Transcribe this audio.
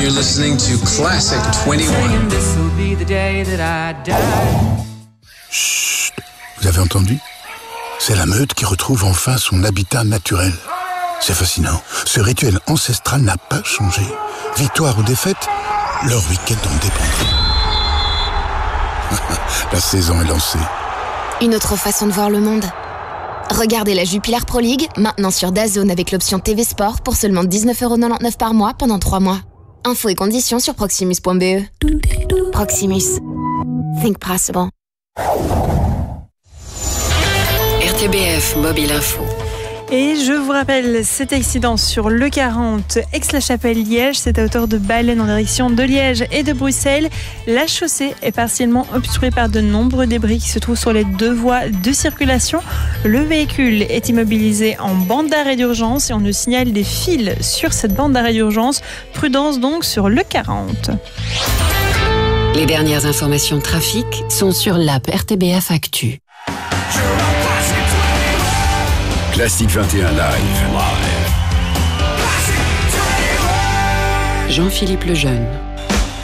You're listening to Classic 21. Chut, vous avez entendu? C'est la meute qui retrouve enfin son habitat naturel. C'est fascinant. Ce rituel ancestral n'a pas changé. Victoire ou défaite, leur week-end en dépendra. La saison est lancée. Une autre façon de voir le monde. Regardez la Jupiler Pro League, maintenant sur DAZN avec l'option TV Sport pour seulement 19,99€ par mois pendant 3 mois. Infos et conditions sur proximus.be. Proximus. Think possible. RTBF Mobile Info. Et je vous rappelle cet accident sur le 40 Aix-la-Chapelle-Liège. C'est à hauteur de Baleine en direction de Liège et de Bruxelles. La chaussée est partiellement obstruée par de nombreux débris qui se trouvent sur les 2 voies de circulation. Le véhicule est immobilisé en bande d'arrêt d'urgence et on nous signale des fils sur cette bande d'arrêt d'urgence. Prudence donc sur le 40. Les dernières informations trafic sont sur l'app RTBF Actu. Classique 21 live. Jean-Philippe Lejeune.